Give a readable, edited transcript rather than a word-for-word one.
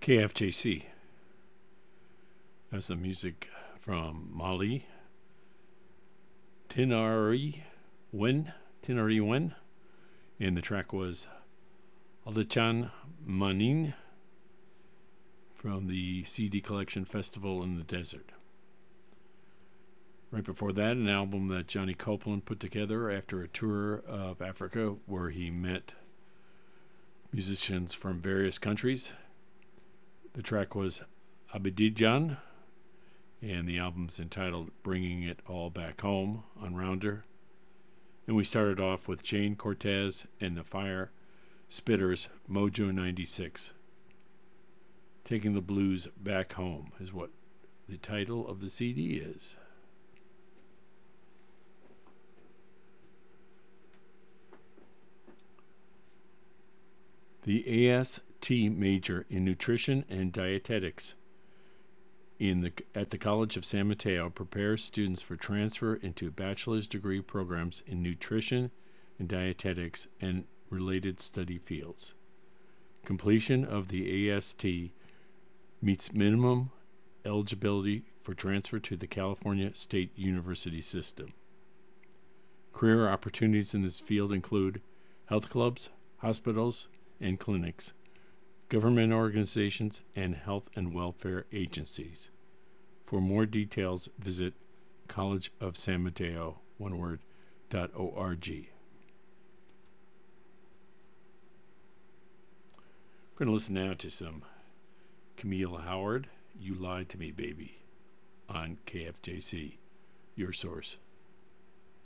KFJC. That's the music from Mali. Tinari Wen. And the track was Alichan Manin from the CD collection Festival in the Desert. Right before that, an album that Johnny Copeland put together after a tour of Africa where he met musicians from various countries. The track was Abidjan, and the album's entitled Bringing It All Back Home on Rounder. And we started off with Jane Cortez and the Fire Spitters, Mojo 96. Taking the Blues Back Home is what the title of the CD is. The AST major in nutrition and dietetics at the College of San Mateo prepares students for transfer into bachelor's degree programs in nutrition and dietetics and related study fields. Completion of the AST meets minimum eligibility for transfer to the California State University system. Career opportunities in this field include health clubs, hospitals, and clinics, government organizations, and health and welfare agencies. For more details, visit collegeofsanmateo.org. We're going to listen now to some Camille Howard, You Lied to Me, Baby, on KFJC, your source.